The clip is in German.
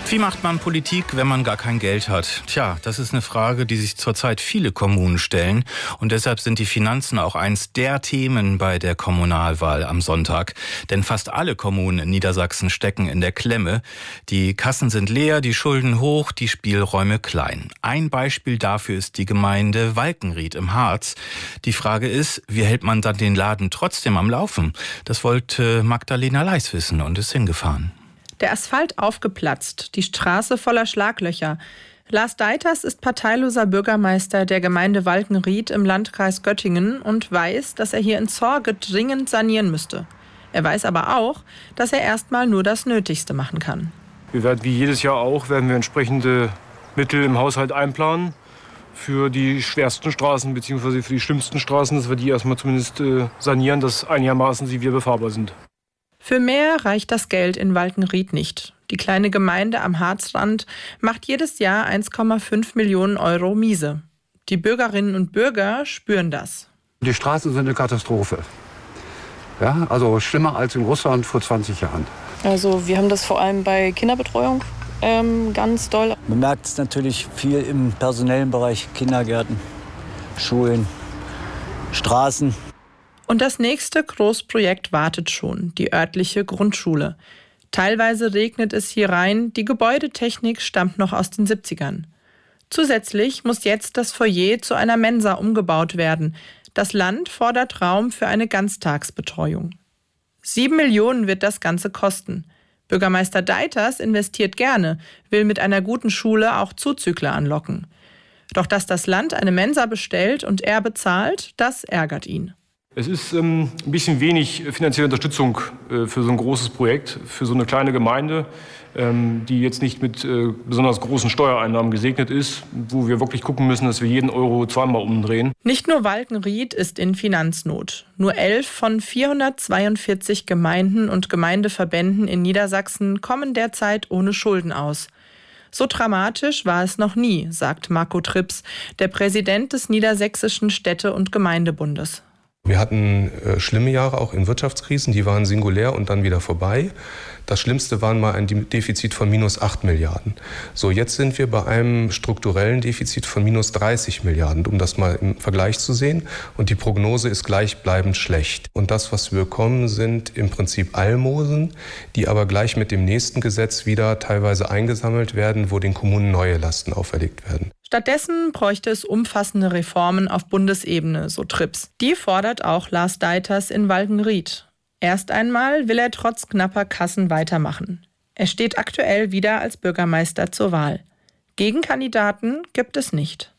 Wie macht man Politik, wenn man gar kein Geld hat? Tja, das ist eine Frage, die sich zurzeit viele Kommunen stellen. Und deshalb sind die Finanzen auch eins der Themen bei der Kommunalwahl am Sonntag. Denn fast alle Kommunen in Niedersachsen stecken in der Klemme. Die Kassen sind leer, die Schulden hoch, die Spielräume klein. Ein Beispiel dafür ist die Gemeinde Walkenried im Harz. Die Frage ist, wie hält man dann den Laden trotzdem am Laufen? Das wollte Magdalena Leis wissen und ist hingefahren. Der Asphalt aufgeplatzt, die Straße voller Schlaglöcher. Lars Deiters ist parteiloser Bürgermeister der Gemeinde Walkenried im Landkreis Göttingen und weiß, dass er hier in Zorge dringend sanieren müsste. Er weiß aber auch, dass er erstmal nur das Nötigste machen kann. Wir werden wie jedes Jahr auch, entsprechende Mittel im Haushalt einplanen für die schwersten Straßen bzw. für die schlimmsten Straßen, dass wir die erstmal zumindest sanieren, dass einigermaßen sie wieder befahrbar sind. Für mehr reicht das Geld in Walkenried nicht. Die kleine Gemeinde am Harzrand macht jedes Jahr 1,5 Millionen Euro miese. Die Bürgerinnen und Bürger spüren das. Die Straßen sind eine Katastrophe. Ja, also schlimmer als in Russland vor 20 Jahren. Also wir haben das vor allem bei Kinderbetreuung ganz doll. Man merkt es natürlich viel im personellen Bereich, Kindergärten, Schulen, Straßen. Und das nächste Großprojekt wartet schon, die örtliche Grundschule. Teilweise regnet es hier rein, die Gebäudetechnik stammt noch aus den 70ern. Zusätzlich muss jetzt das Foyer zu einer Mensa umgebaut werden. Das Land fordert Raum für eine Ganztagsbetreuung. 7 Millionen wird das Ganze kosten. Bürgermeister Deiters investiert gerne, will mit einer guten Schule auch Zuzügler anlocken. Doch dass das Land eine Mensa bestellt und er bezahlt, das ärgert ihn. Es ist ein bisschen wenig finanzielle Unterstützung für so ein großes Projekt, für so eine kleine Gemeinde, die jetzt nicht mit besonders großen Steuereinnahmen gesegnet ist, wo wir wirklich gucken müssen, dass wir jeden Euro zweimal umdrehen. Nicht nur Walkenried ist in Finanznot. Nur 11 von 442 Gemeinden und Gemeindeverbänden in Niedersachsen kommen derzeit ohne Schulden aus. So dramatisch war es noch nie, sagt Marco Trips, der Präsident des Niedersächsischen Städte- und Gemeindebundes. Wir hatten schlimme Jahre auch in Wirtschaftskrisen, die waren singulär und dann wieder vorbei. Das Schlimmste waren mal ein Defizit von minus 8 Milliarden. So, jetzt sind wir bei einem strukturellen Defizit von minus 30 Milliarden, um das mal im Vergleich zu sehen. Und die Prognose ist gleichbleibend schlecht. Und das, was wir bekommen, sind im Prinzip Almosen, die aber gleich mit dem nächsten Gesetz wieder teilweise eingesammelt werden, wo den Kommunen neue Lasten auferlegt werden. Stattdessen bräuchte es umfassende Reformen auf Bundesebene, so Trips. Die fordert auch Lars Deiters in Walkenried. Erst einmal will er trotz knapper Kassen weitermachen. Er steht aktuell wieder als Bürgermeister zur Wahl. Gegenkandidaten gibt es nicht.